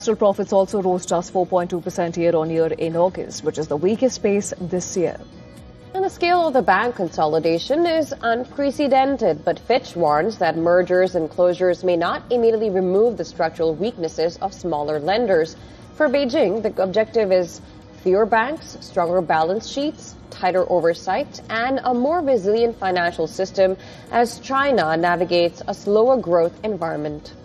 Industrial profits also rose just 4.2% year-on-year in August, which is the weakest pace this year. And the scale of the bank consolidation is unprecedented, but Fitch warns that mergers and closures may not immediately remove the structural weaknesses of smaller lenders. For Beijing, the objective is fewer banks, stronger balance sheets, tighter oversight, and a more resilient financial system as China navigates a slower growth environment.